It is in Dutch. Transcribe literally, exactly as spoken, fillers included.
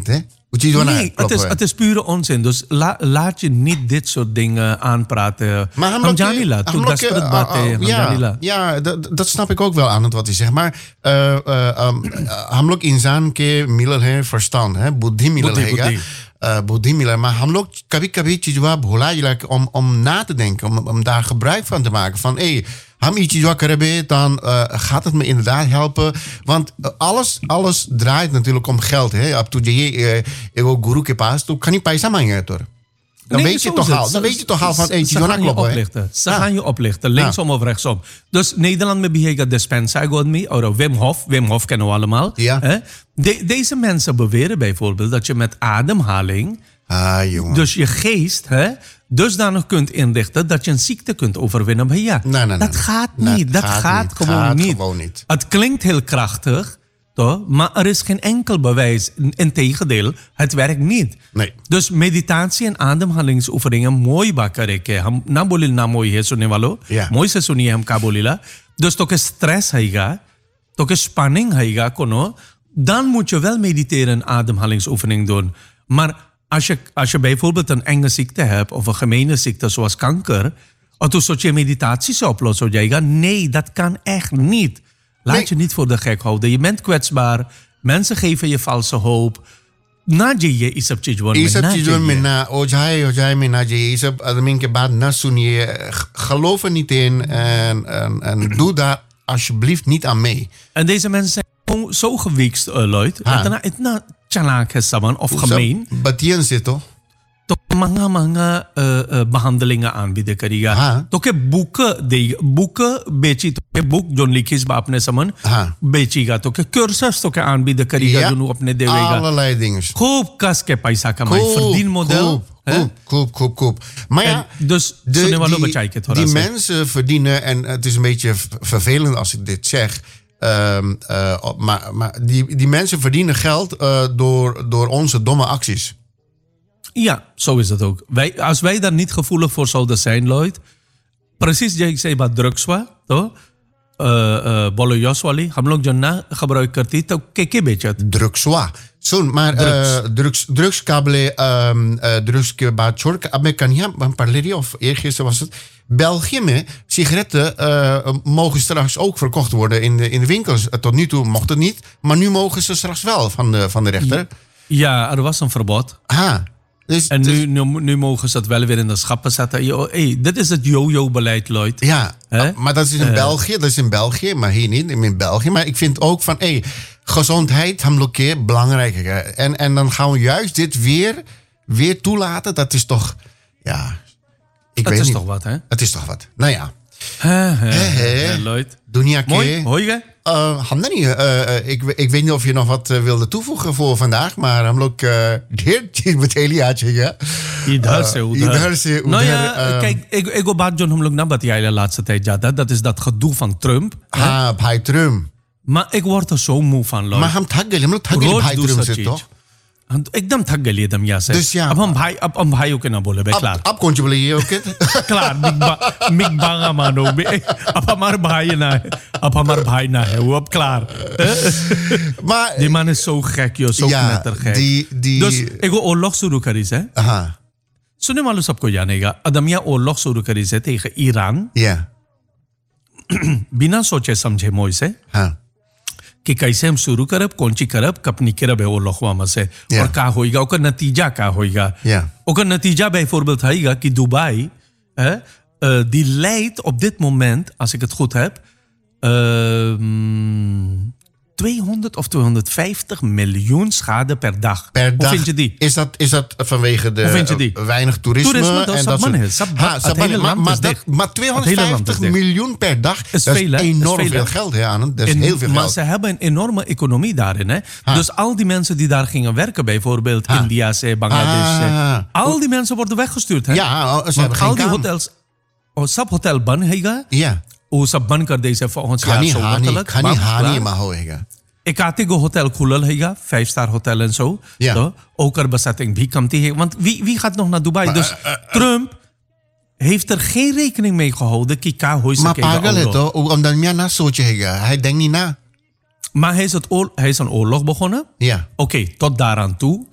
niet, hè? Nee, het is, het is pure onzin. Dus la, laat je niet dit soort dingen aanpraten. Maar Hamjanila, toen dat het bate. Ja, ja dat, dat snap ik ook wel aan het wat hij zegt. Maar uh, uh, um, हम लोग इंसान के मिलल है verstand, है बुद्धि मिलल है बुद्धि मिलल. Maar हम लोग कभी कभी चीज़वा भुला जाला om om na te denken, om om daar gebruik van te maken. Van hey, ham iets wat hebben, dan uh, gaat het me inderdaad helpen. Want uh, alles, alles draait natuurlijk om geld. Hè? Ab tu je ego guru ke paas, tu kan je paisa mangen door. Dan nee, weet je toch al, dan weet je toch al van eentje ze gaan je oplichten. Ze ja. gaan je oplichten, linksom ja. of rechtsom. Dus Nederland met beheer dispensa god me, of Wim Hof, Wim Hof kennen we allemaal. Ja. Hè? De, deze mensen beweren bijvoorbeeld dat je met ademhaling, ah, jongen. dus je geest, hè, dusdanig kunt inrichten dat je een ziekte kunt overwinnen. Maar ja, nee, nee, dat nee. gaat nee, niet. Dat gaat, gaat, niet. Gewoon, gaat niet. gewoon niet. Het klinkt heel krachtig. Toch? Maar er is geen enkel bewijs. Integendeel, het werkt niet. Nee. Dus meditatie en ademhalingsoefeningen, mooi bakken. Na bolil na mooi is walo. Mooi se suni hem ka bolila. Dus toch stress haiga, toch spanning haiga kono. Dan moet je wel mediteren en ademhalingsoefening doen. Maar als je, als je bijvoorbeeld een enge ziekte hebt of een gemene ziekte zoals kanker, of toen soort je meditatie zou oplossen, nee, dat kan echt niet. Laat nee. je niet voor de gek houden. Je bent kwetsbaar. Mensen geven je valse hoop. Na je is op chijwan. Is op chijwan met na. Ojai, ojai met na je. Is op ademing ke baad na suniye. Geloof er niet in en, en, en doe daar alsjeblieft niet aan mee. En deze mensen zijn zo gewiekst, uh, Lloyd. Dat het na chalak is samen of gemeen. Batien zit toch? Toch mga mga uh, uh, behandelingen aanbieden kariga. Toch ke boeken de boeken beetje toch ke boek John Likis ba apne saman beetje ga toch ke cursus toch ke aanbieden kariga ja, doen apne dewega. Allerlei dingen. Koop kas ke paisa kamai verdienmodel. Koop, koop, koop, koop. Maar ja, en dus de, die, die mensen verdienen, en het is een beetje vervelend als ik dit zeg, um, uh, maar, maar die, die mensen verdienen geld uh, door, door onze domme acties. Ja, zo is het ook. Wij, als wij daar niet gevoelig voor zouden zijn, Lloyd. Precies, jij zei bij drugswa, toch? Bolo Yoswali, हम लोग जो ना gebruik करती तो के के बेचत drugswa. Zo, maar drugs, uh, drugs, drugskabelen, um, uh, drugs के बाद छोड़ अब मैं कन्या हम पढ़ ले रही of eergisteren was het. België में sigaretten uh, mogen straks ook verkocht worden in de in de winkels. Tot nu toe mocht het niet, maar nu mogen ze straks wel van de van de rechter. Ja, er was een verbod. Ah. Dus, en nu, dus, nu, nu mogen ze het wel weer in de schappen zetten. Yo, hey, dit is het yo-yo-beleid, Lloyd. Ja, He? maar dat is in uh, België. Dat is in België, maar hier niet. In België. Maar ik vind ook van, hey, gezondheid, hamlokeer, belangrijk. En, en dan gaan we juist dit weer, weer toelaten. Dat is toch, ja... Ik het weet is niet. toch wat, hè? Het is toch wat. Nou ja. He, he, he, he, Lloyd. Dunia Mooi, hoor je? Uh, Hamdani, uh, ik, ik weet niet of je nog wat uh, wilde toevoegen voor vandaag, maar हम लोग ढेर चीज बता लिया चाहिए. इधर से उधर. इधर से उधर. Nou ja, kijk, ik ik op baat John हम लोग ना बताया de laatste tijd ja, dat is dat gedoe van Trump. Ah, bij Trump. Maar ik word er zo moe van, Lloyd. Maar हम थक गए, हम लोग थक गए bij Trump से तो. एकदम थक गए लिए दम यहाँ से. Dus ja. अब हम भाई अब हम भाइयों के ना बोले भाई क्लार. अब कौन सी बोले ये ओके? क्लार मिक बा मिक बांगा मानो अब हमारे भाई ना है अब हमारे भाई ना है वो अब क्लार. Maar die man is zo gek joh, zo ja, knettergek. Die die. Dus ik wil oorlog शुरू करी से. हाँ. सुनने वालों सबको जानेगा अदमिया ओरलॉग शुरू करी से tegen ईरान. Yeah. बिना सोचे समझे मोई से. हाँ. कि कैसे हम शुरू करब कौन ची करब कपनी करब है ओरलॉगवा में से yeah. और का होएगा ओकर नतीजा का होएगा. Yeah. ओकर नतीजा bijvoorbeeld होएगा कि Dubai eh, uh, die leidt op dit moment als ik het goed heb uh, tweehonderd of tweehonderdvijftig miljoen schade per dag. Per Hoe dag. vind je die? Is dat, is dat vanwege de Hoe vind je die? weinig toerisme? Toerisme, dat en is dat man soort... ha, het hele land maar, is dat, dicht. maar tweehonderdvijftig miljoen per dag, is dat veel, is enorm is veel, veel geld. Ja, dat is en, heel veel maar geld. ze hebben een enorme economie daarin. Hè? Ha. Dus al die mensen die daar gingen werken, bijvoorbeeld ha. India, Bangladesh, ha. al die mensen worden weggestuurd. Hè? Ja, ze hebben al geen die kamer. hotels, oh, सब hotel बंद हैगा. Ja. वो सब बंद कर दे से volgens jaar zo makkelijk. Kan niet haani maar hoega. Ik had een hotel खुलल हैगा, vijf star hotel en zo. Ja. तो, ook er bezetting भी कमती है. Want wie, wie gaat nog naar Dubai? Maar, dus uh, uh, Trump heeft er geen rekening mee gehouden. Kika, hoe is maar pagal het toch? Omdat mij na soortje hega. Hij denkt niet na. Maar hij is, het oor, hij is een oorlog begonnen. Ja. Oké, okay, tot daaraan toe.